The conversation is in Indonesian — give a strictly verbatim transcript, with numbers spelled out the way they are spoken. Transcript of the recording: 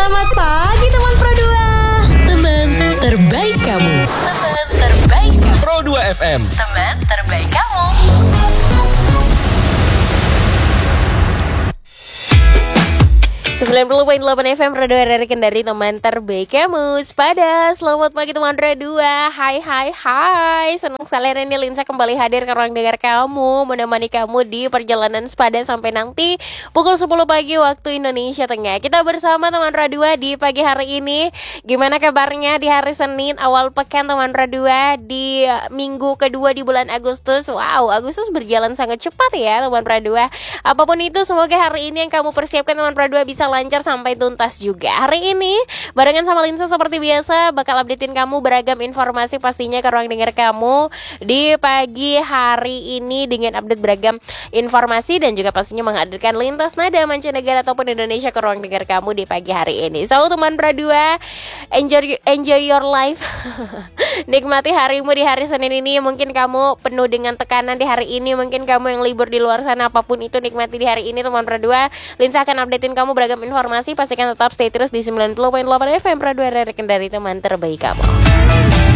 Selamat pagi teman Pro dua. Teman terbaik kamu. Teman terbaik kamu. Pro dua F M. Teman terbaik kamu. sembilan puluh koma delapan F M Pro dua dari Kendari, teman terbaik kamu. Pada selamat pagi teman Pro dua. Hai hai hai. Senang sekali hari ini Linsa kembali hadir ke ruang dengar kamu, menemani kamu di perjalanan Sepada sampai nanti pukul sepuluh pagi waktu Indonesia Tengah. Kita bersama teman Pro dua di pagi hari ini. Gimana kabarnya di hari Senin awal pekan teman Pro dua di minggu kedua di bulan Agustus? Wow, Agustus berjalan sangat cepat ya teman Pro dua. Apapun itu, semoga hari ini yang kamu persiapkan teman Pro dua bisa lancar sampai tuntas juga. Hari ini barengan sama Linsa seperti biasa bakal updatein kamu beragam informasi pastinya ke ruang dengar kamu di pagi hari ini dengan update beragam informasi dan juga pastinya menghadirkan lintas nada mancanegara ataupun Indonesia ke ruang dengar kamu di pagi hari ini. So teman Pro dua, enjoy enjoy your life. Nikmati harimu di hari Senin ini. Mungkin kamu penuh dengan tekanan di hari ini, mungkin kamu yang libur di luar sana, apapun itu nikmati di hari ini teman Pro dua. Linsa akan updatein kamu beragam informasi, pastikan tetap stay terus di sembilan puluh koma delapan F M Pro dua dari Kendari, teman terbaik kamu.